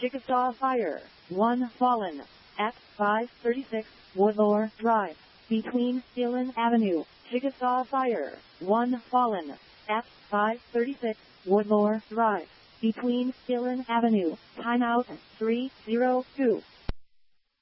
Chickasaw Fire, 1 fallen, at 536 Woodlore Drive, between Dillon Avenue. Chickasaw Fire, 1 fallen, at 536 Woodlore Drive, between Dillon Avenue. Timeout 302.